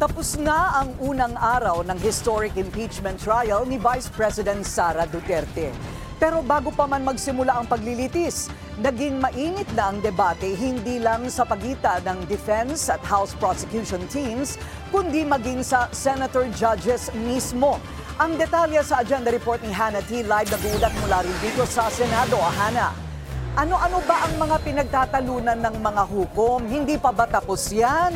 Tapos na ang unang araw ng historic impeachment trial ni Vice President Sara Duterte. Pero bago pa man magsimula ang paglilitis, naging mainit na ang debate hindi lang sa pagitan ng defense at House prosecution teams, kundi maging sa senator judges mismo. Ang detalye sa agenda report ni Hannah T. Live nag-uulat mula rin dito sa Senado. Hannah, ano-ano ba ang mga pinagtatalunan ng mga hukom? Hindi pa ba tapos yan?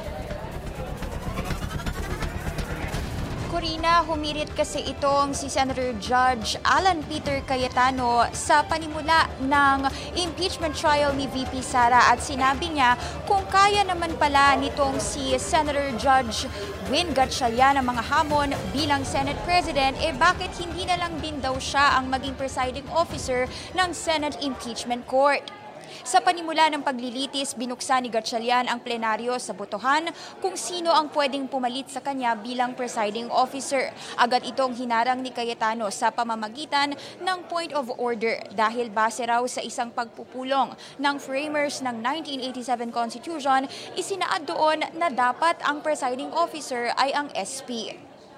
Corina, humirit kasi itong si Senator Judge Alan Peter Cayetano sa panimula ng impeachment trial ni VP Sara at sinabi niya kung kaya naman pala nitong si Senator Judge Win Gatchalian ang mga hamon bilang Senate President, bakit hindi na lang din daw siya ang maging presiding officer ng Senate Impeachment Court? Sa panimula ng paglilitis, binuksan ni Gatchalian ang plenaryo sa botohan kung sino ang pwedeng pumalit sa kanya bilang presiding officer. Agad itong hinarang ni Cayetano sa pamamagitan ng point of order dahil base raw sa isang pagpupulong ng framers ng 1987 Constitution, isinaad doon na dapat ang presiding officer ay ang SP.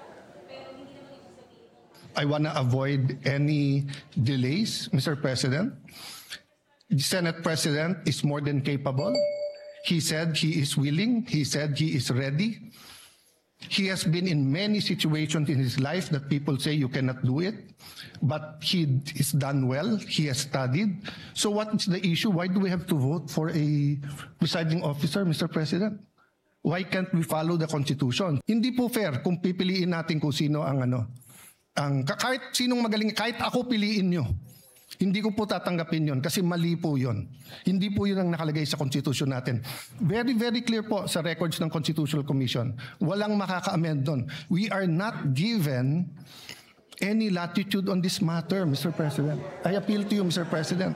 I want to avoid any delays, Mr. President. The Senate President is more than capable. He said he is willing. He said he is ready. He has been in many situations in his life that people say you cannot do it, but he is done well. He has studied. So what is the issue? Why do we have to vote for a presiding officer, Mr. President? Why can't we follow the Constitution? Hindi po fair kung pipiliin natin kung sino ang kahit sinong magaling, kahit ako piliin nyo. Hindi ko po tatanggapin yon kasi mali po yon. Hindi po yun ang nakalagay sa Constitution natin. Very, very clear po sa records ng Constitutional Commission. Walang makaka-amend doon. We are not given any latitude on this matter, Mr. President. I appeal to you, Mr. President.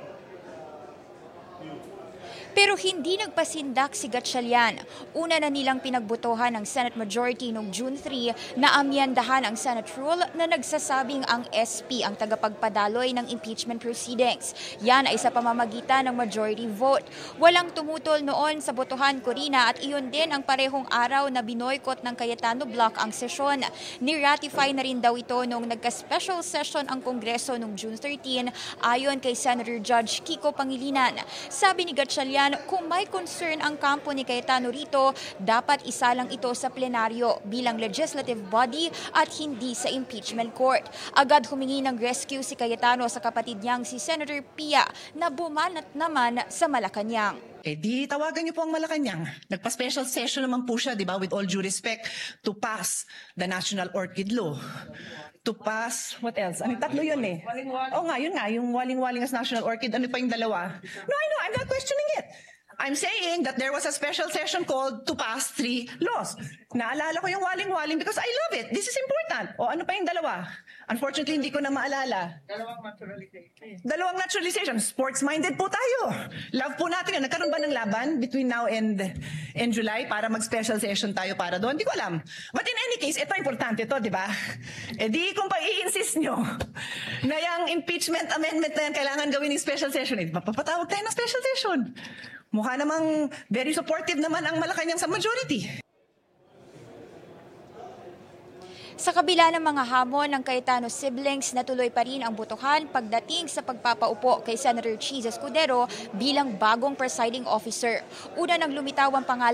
Pero hindi nagpasindak si Gatchalian. Una na nilang pinagbotohan ng Senate Majority noong June 3 na amyandahan ang Senate Rule na nagsasabing ang SP ang tagapagpadaloy ng impeachment proceedings. Yan ay sa pamamagitan ng majority vote. Walang tumutol noon sa botohan, Corina, at iyon din ang parehong araw na binoykot ng Cayetano Block ang sesyon. Ni-ratify na rin daw ito noong nagka-special session ang Kongreso noong June 13 ayon kay Senator Judge Kiko Pangilinan. Sabi ni Gatchalian, kung may concern ang kampo ni Cayetano rito, dapat isa lang ito sa plenaryo bilang legislative body at hindi sa impeachment court. Agad humingi ng rescue si Cayetano sa kapatid niyang si Senator Pia na bumanat naman sa Malacanang. Di tawagan niyo po ang Malacanang. Nagpa-special session naman po siya, di ba, with all due respect, to pass the National Orchid Law. To pass, what else? Ano, tatlo yun eh. Oo nga, yun nga, yung waling-waling as National Orchid, ano pa yung dalawa? No, I know, I'm not questioning it. I'm saying that there was a special session called to pass 3 laws. Naalala ko yung waling-waling because I love it. This is important. O ano pa yung dalawa? Unfortunately, hindi ko na maalala. Dalawang naturalization. Sports-minded po tayo. Love po natin yan. Nagkaroon ba ng laban between now and July para mag-special session tayo para doon? Hindi ko alam. But in any case, ito importante to, di ba? Di kung pa-i-insist nyo na yung impeachment amendment na yan kailangan gawin ng special session, papatawag tayo ng special session. Mukha namang very supportive naman ang Malacanang sa majority. Sa kabila ng mga hamon ng Cayetano siblings, natuloy pa rin ang botohan pagdating sa pagpapaupo kay Senator Cheese Escudero bilang bagong presiding officer. Una nang lumitaw ang pangalan